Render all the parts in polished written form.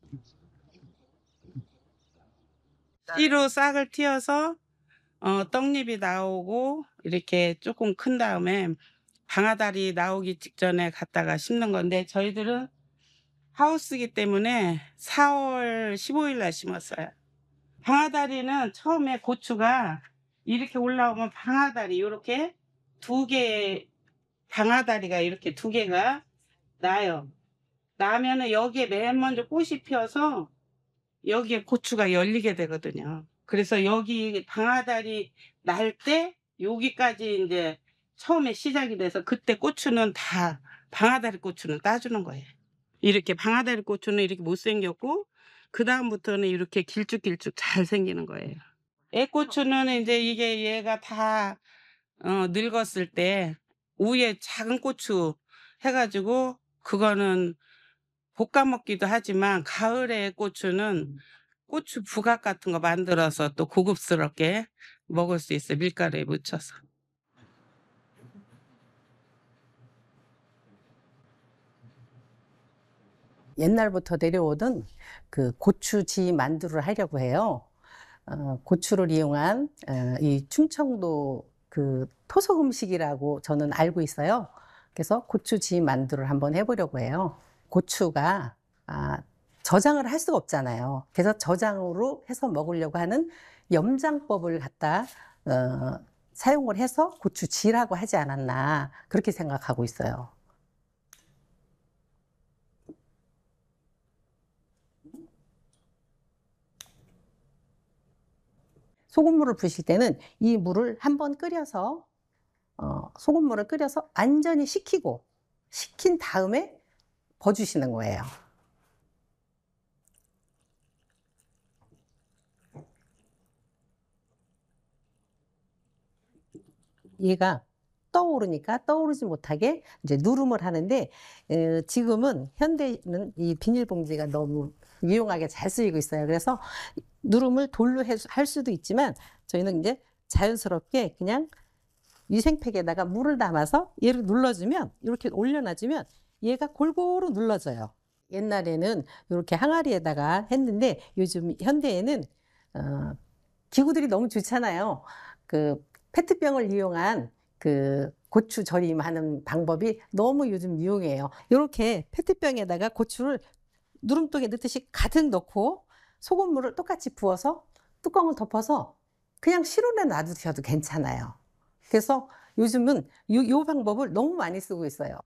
씨로 싹을 틔워서 떡잎이 나오고 이렇게 조금 큰 다음에 방아다리 나오기 직전에 갖다가 심는 건데, 저희들은 하우스기 때문에 4월 15일 날 심었어요. 방아다리는 처음에 고추가 이렇게 올라오면 방아다리 요렇게 두 개, 방아다리가 이렇게 두 개가 나요. 나면은 여기에 맨 먼저 꽃이 피어서 여기에 고추가 열리게 되거든요. 그래서 여기 방아다리 날 때 여기까지 이제 처음에 시작이 돼서, 그때 고추는 다 방아다리 고추는 따주는 거예요. 이렇게 방아다리 고추는 이렇게 못생겼고, 그다음부터는 이렇게 길쭉길쭉 잘 생기는 거예요. 애고추는 이제 이게 얘가 다 늙었을 때 위에 작은 고추 해가지고 그거는 볶아 먹기도 하지만, 가을에 고추는 고추 부각 같은 거 만들어서 또 고급스럽게 먹을 수 있어요, 밀가루에 묻혀서. 옛날부터 내려오던 그 고추지 만두를 하려고 해요. 고추를 이용한 이 충청도 그 토속 음식이라고 저는 알고 있어요. 그래서 고추지 만두를 한번 해보려고 해요. 고추가 저장을 할 수가 없잖아요. 그래서 저장으로 해서 먹으려고 하는 염장법을 갖다 사용을 해서 고추지라고 하지 않았나, 그렇게 생각하고 있어요. 소금물을 부으실 때는 이 물을 한번 끓여서 소금물을 끓여서 완전히 식힌 다음에 버주시는 거예요. 얘가 떠오르니까 떠오르지 못하게 이제 누름을 하는데, 지금은 현대는 이 비닐봉지가 너무 유용하게 잘 쓰이고 있어요. 그래서 누름을 돌로 할 수도 있지만, 저희는 이제 자연스럽게 그냥 위생팩에다가 물을 담아서 얘를 눌러주면, 이렇게 올려놔주면 얘가 골고루 눌러져요. 옛날에는 이렇게 항아리에다가 했는데, 요즘 현대에는 기구들이 너무 좋잖아요. 그 페트병을 이용한 그 고추 절임하는 방법이 너무 요즘 유용해요. 이렇게 페트병에다가 고추를 누름독에 넣듯이 가득 넣고 소금물을 똑같이 부어서 뚜껑을 덮어서 그냥 실온에 놔두셔도 괜찮아요. 그래서 요즘은 이 방법을 너무 많이 쓰고 있어요.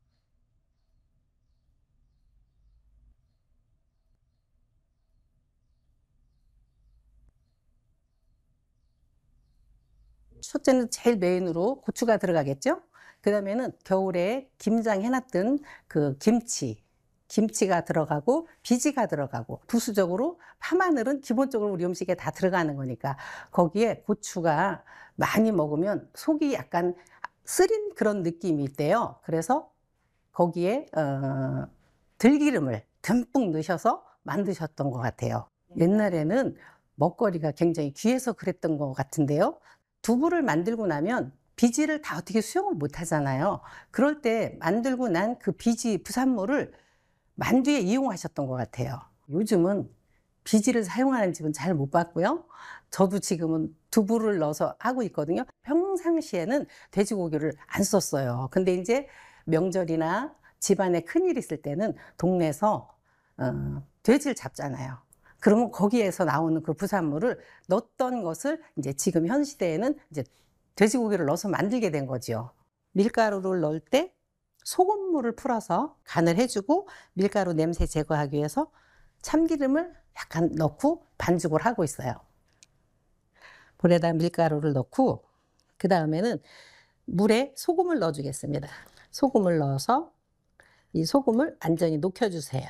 첫째는 제일 메인으로 고추가 들어가겠죠. 그 다음에는 겨울에 김장 해놨던 그 김치가 들어가고, 비지가 들어가고, 부수적으로 파마늘은 기본적으로 우리 음식에 다 들어가는 거니까, 거기에 고추가 많이 먹으면 속이 약간 쓰린 그런 느낌이 있대요. 그래서 거기에 들기름을 듬뿍 넣으셔서 만드셨던 것 같아요. 옛날에는 먹거리가 굉장히 귀해서 그랬던 것 같은데요. 두부를 만들고 나면 비지를 다 어떻게 수용을 못 하잖아요. 그럴 때 만들고 난 그 비지 부산물을 만두에 이용하셨던 것 같아요. 요즘은 비지를 사용하는 집은 잘 못 봤고요. 저도 지금은 두부를 넣어서 하고 있거든요. 평상시에는 돼지고기를 안 썼어요. 근데 이제 명절이나 집안에 큰일 있을 때는 동네에서 돼지를 잡잖아요. 그러면 거기에서 나오는 그 부산물을 넣었던 것을 이제 지금 현 시대에는 이제 돼지고기를 넣어서 만들게 된 거죠. 밀가루를 넣을 때 소금물을 풀어서 간을 해주고, 밀가루 냄새 제거하기 위해서 참기름을 약간 넣고 반죽을 하고 있어요. 볼에다 밀가루를 넣고, 그 다음에는 물에 소금을 넣어주겠습니다. 소금을 넣어서 이 소금을 완전히 녹여주세요.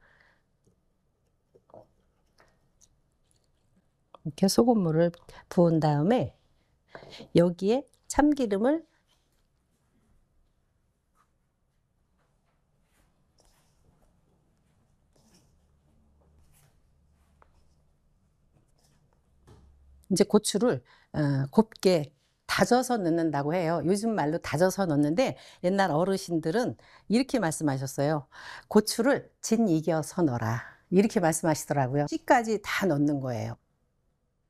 이렇게 소금물을 부은 다음에 여기에 참기름을 이제 고추를 곱게 다져서 넣는다고 해요. 요즘 말로 다져서 넣는데, 옛날 어르신들은 이렇게 말씀하셨어요. 고추를 진 이겨서 넣어라. 이렇게 말씀하시더라고요. 씨까지 다 넣는 거예요.